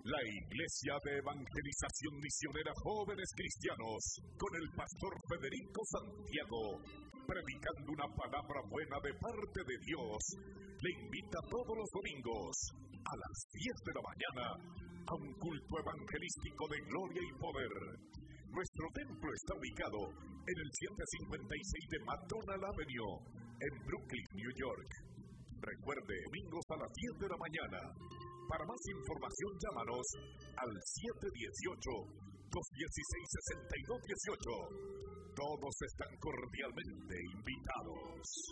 La Iglesia de Evangelización Misionera Jóvenes Cristianos, con el pastor Federico Santiago, predicando una palabra buena de parte de Dios, le invita todos los domingos a las 10 de la mañana a un culto evangelístico de gloria y poder. Nuestro templo está ubicado en el 756 de McDonald Avenue, en Brooklyn, New York. Recuerde, domingos a las 10 de la mañana. Para más información, llámanos al 718-216-6218. Todos están cordialmente invitados.